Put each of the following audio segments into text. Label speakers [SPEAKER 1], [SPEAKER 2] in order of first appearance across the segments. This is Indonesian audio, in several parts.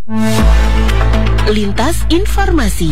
[SPEAKER 1] Lintas Informasi.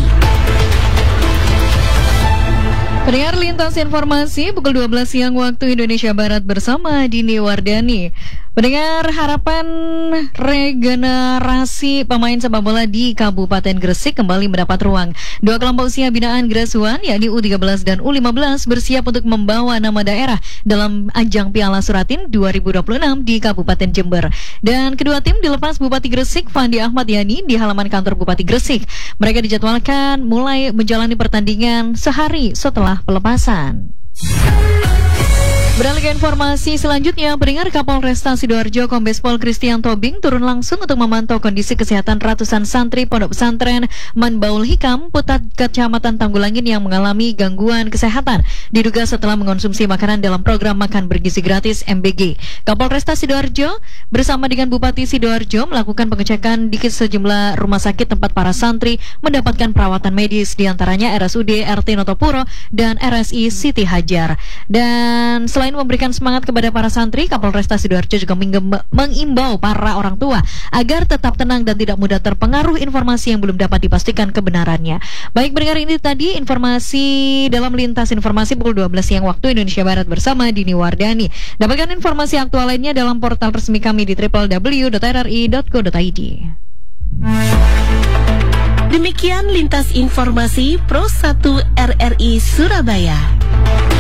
[SPEAKER 2] Pendengar Lintas Informasi pukul 12 siang waktu Indonesia Barat bersama Dini Wardani. Pendengar, harapan regenerasi pemain sepak bola di Kabupaten Gresik kembali mendapat ruang. Dua kelompok usia binaan Grasuan, yakni U13 dan U15, bersiap untuk membawa nama daerah dalam ajang Piala Suratin 2026 di Kabupaten Jember. Dan kedua tim dilepas Bupati Gresik Fandi Ahmad Yani di halaman kantor Bupati Gresik. Mereka dijadwalkan mulai menjalani pertandingan sehari setelah pelepasan. Beralih ke informasi selanjutnya, pendengar, Kapolresta Sidoarjo Kombes Pol Christian Tobing turun langsung untuk memantau kondisi kesehatan ratusan santri Pondok Pesantren Manbaul Hikam, Putat, Kecamatan Tanggulangin yang mengalami gangguan kesehatan diduga setelah mengonsumsi makanan dalam program makan bergizi gratis MBG. Kapolresta Sidoarjo bersama dengan Bupati Sidoarjo melakukan pengecekan di sejumlah rumah sakit tempat para santri mendapatkan perawatan medis, diantaranya RSUD RT Notopuro dan RSI Siti Hajar. Dan selain memberikan semangat kepada para santri, Kapolresta Sidoarjo juga mengimbau para orang tua agar tetap tenang dan tidak mudah terpengaruh informasi yang belum dapat dipastikan kebenarannya. Baik pendengar, ini tadi informasi dalam Lintas Informasi pukul 12 siang waktu Indonesia Barat bersama Dini Wardani. Dapatkan informasi aktual lainnya dalam portal resmi kami di www.rri.co.id.
[SPEAKER 1] Demikian Lintas Informasi Pro 1 RRI Surabaya.